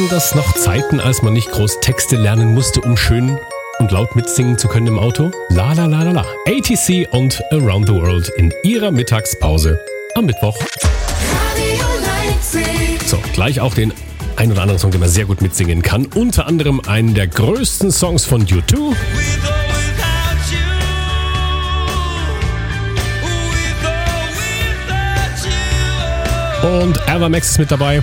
das noch Zeiten, als man nicht groß Texte lernen musste, um schön und laut mitsingen zu können im Auto? La la la la la. ATC und Around the World in ihrer Mittagspause am Mittwoch. So, gleich auch den ein oder anderen Song, den man sehr gut mitsingen kann. Unter anderem einen der größten Songs von U2. Und Ava Max ist mit dabei.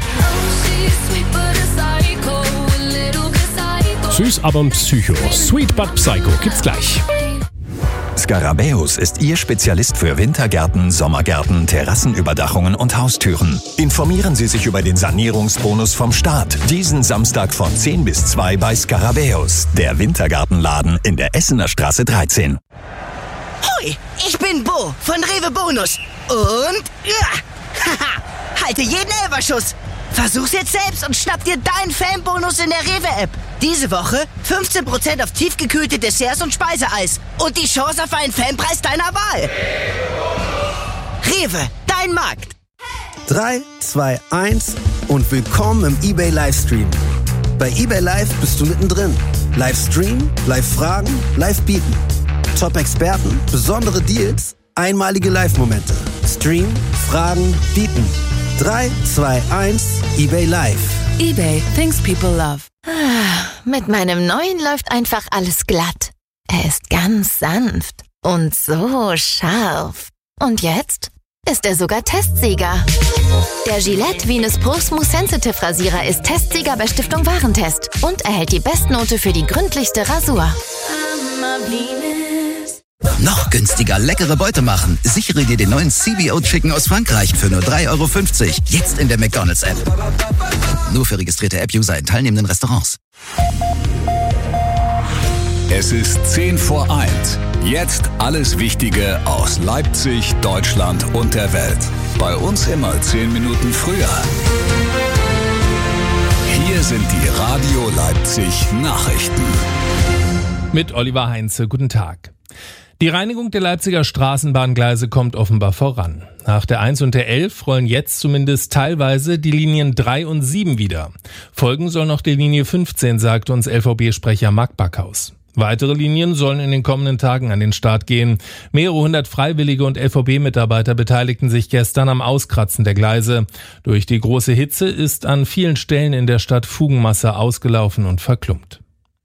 Süß, aber Psycho. Sweet but Psycho gibt's gleich. Scarabeus ist Ihr Spezialist für Wintergärten, Sommergärten, Terrassenüberdachungen und Haustüren. Informieren Sie sich über den Sanierungsbonus vom Staat. Diesen Samstag von 10 bis 2 bei Scarabeus, der Wintergartenladen in der Essener Straße 13. Hoi, ich bin Bo von Rewe Bonus. Und halte jeden Elferschuss. Versuch's jetzt selbst und schnapp dir deinen Fanbonus in der Rewe-App. Diese Woche 15% auf tiefgekühlte Desserts und Speiseeis. Und die Chance auf einen Fanpreis deiner Wahl. Rewe, dein Markt. 3, 2, 1 und willkommen im eBay Livestream. Bei eBay Live bist du mittendrin. Livestream, Live-Fragen, Live-Bieten. Top-Experten, besondere Deals, einmalige Live-Momente. Stream, Fragen, Bieten. 3, 2, 1, eBay Live. eBay, things people love. Mit meinem neuen läuft einfach alles glatt. Er ist ganz sanft und so scharf. Und jetzt ist er sogar Testsieger. Der Gillette Venus Pro Smooth Sensitive Rasierer ist Testsieger bei Stiftung Warentest und erhält die Bestnote für die gründlichste Rasur. Noch günstiger leckere Beute machen. Sichere dir den neuen CBO Chicken aus Frankreich für nur 3,50 €. Jetzt in der McDonald's-App. Nur für registrierte App-User in teilnehmenden Restaurants. Es ist 10 vor 1. Jetzt alles Wichtige aus Leipzig, Deutschland und der Welt. Bei uns immer 10 Minuten früher. Hier sind die Radio Leipzig Nachrichten. Mit Oliver Heinze, guten Tag. Die Reinigung der Leipziger Straßenbahngleise kommt offenbar voran. Nach der 1 und der 11 rollen jetzt zumindest teilweise die Linien 3 und 7 wieder. Folgen soll noch die Linie 15, sagt uns LVB-Sprecher Marc Backhaus. Weitere Linien sollen in den kommenden Tagen an den Start gehen. Mehrere hundert Freiwillige und LVB-Mitarbeiter beteiligten sich gestern am Auskratzen der Gleise. Durch die große Hitze ist an vielen Stellen in der Stadt Fugenmasse ausgelaufen und verklumpt.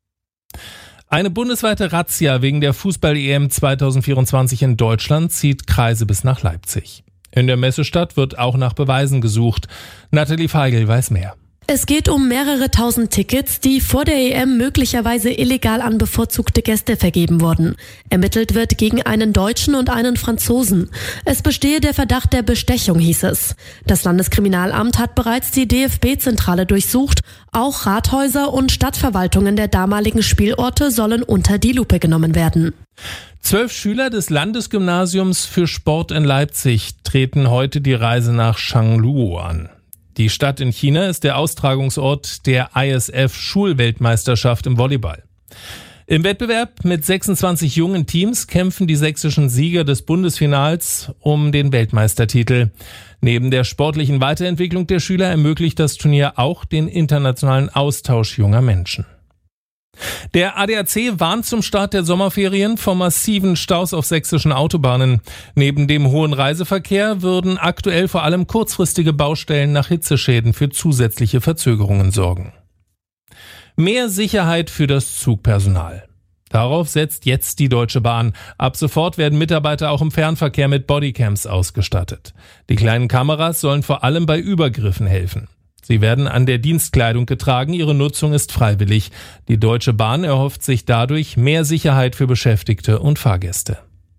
Eine bundesweite Razzia wegen der Fußball-EM 2024 in Deutschland zieht Kreise bis nach Leipzig. In der Messestadt wird auch nach Beweisen gesucht. Nathalie Feigl weiß mehr. Es geht um mehrere tausend Tickets, die vor der EM möglicherweise illegal an bevorzugte Gäste vergeben wurden. Ermittelt wird gegen einen Deutschen und einen Franzosen. Es bestehe der Verdacht der Bestechung, hieß es. Das Landeskriminalamt hat bereits die DFB-Zentrale durchsucht. Auch Rathäuser und Stadtverwaltungen der damaligen Spielorte sollen unter die Lupe genommen werden. 12 Schüler des Landesgymnasiums für Sport in Leipzig treten heute die Reise nach Changluo an. Die Stadt in China ist der Austragungsort der ISF-Schulweltmeisterschaft im Volleyball. Im Wettbewerb mit 26 jungen Teams kämpfen die sächsischen Sieger des Bundesfinals um den Weltmeistertitel. Neben der sportlichen Weiterentwicklung der Schüler ermöglicht das Turnier auch den internationalen Austausch junger Menschen. Der ADAC warnt zum Start der Sommerferien vor massiven Staus auf sächsischen Autobahnen. Neben dem hohen Reiseverkehr würden aktuell vor allem kurzfristige Baustellen nach Hitzeschäden für zusätzliche Verzögerungen sorgen. Mehr Sicherheit für das Zugpersonal. Darauf setzt jetzt die Deutsche Bahn. Ab sofort werden Mitarbeiter auch im Fernverkehr mit Bodycams ausgestattet. Die kleinen Kameras sollen vor allem bei Übergriffen helfen. Sie werden an der Dienstkleidung getragen, ihre Nutzung ist freiwillig. Die Deutsche Bahn erhofft sich dadurch mehr Sicherheit für Beschäftigte und Fahrgäste.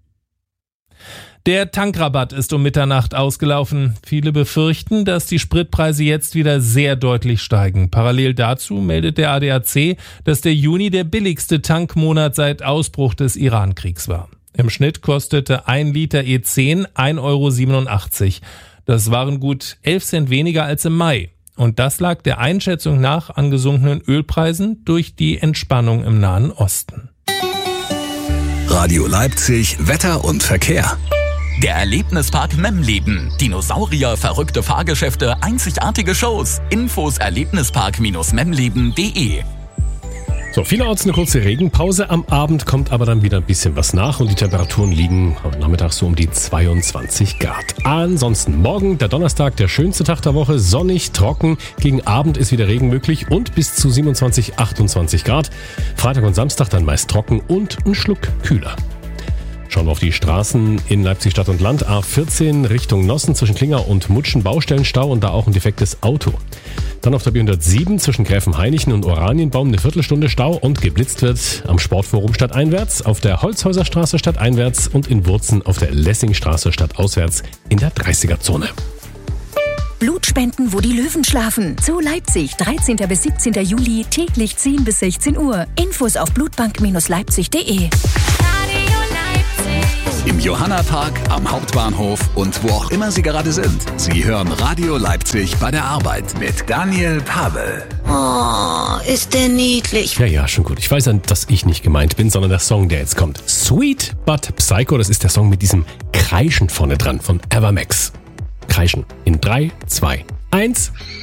Der Tankrabatt ist um Mitternacht ausgelaufen. Viele befürchten, dass die Spritpreise jetzt wieder sehr deutlich steigen. Parallel dazu meldet der ADAC, dass der Juni der billigste Tankmonat seit Ausbruch des Iran-Kriegs war. Im Schnitt kostete 1 Liter E10 1,87 €. Das waren gut 11 Cent weniger als im Mai. Und das lag der Einschätzung nach an gesunkenen Ölpreisen durch die Entspannung im Nahen Osten. Radio Leipzig, Wetter und Verkehr. Der Erlebnispark Memleben. Dinosaurier, verrückte Fahrgeschäfte, einzigartige Shows. Infos erlebnispark-memleben.de. So, vielerorts eine kurze Regenpause. Am Abend kommt aber dann wieder ein bisschen was nach und die Temperaturen liegen am Nachmittag so um die 22 Grad. Ansonsten morgen, der Donnerstag, der schönste Tag der Woche, sonnig, trocken. Gegen Abend ist wieder Regen möglich und bis zu 27, 28 Grad. Freitag und Samstag dann meist trocken und ein Schluck kühler. Schauen wir auf die Straßen in Leipzig Stadt und Land. A14 Richtung Nossen zwischen Klinger und Mutschen Baustellenstau und da auch ein defektes Auto. Dann auf der B107 zwischen Gräfenhainichen und Oranienbaum eine Viertelstunde Stau und geblitzt wird am Sportforum stadteinwärts, auf der Holzhäuserstraße stadteinwärts und in Wurzen auf der Lessingstraße stadtauswärts in der 30er-Zone. Blutspenden, wo die Löwen schlafen. Zoo Leipzig, 13. bis 17. Juli, täglich 10 bis 16 Uhr. Infos auf blutbank-leipzig.de. Im Johannarpark, am Hauptbahnhof und wo auch immer Sie gerade sind. Sie hören Radio Leipzig bei der Arbeit mit Daniel Pavel. Oh, ist der niedlich. Ja, schon gut. Ich weiß ja, dass ich nicht gemeint bin, sondern der Song, der jetzt kommt. Sweet But Psycho, das ist der Song mit diesem Kreischen vorne dran von Evermax. Kreischen in 3, 2, 1...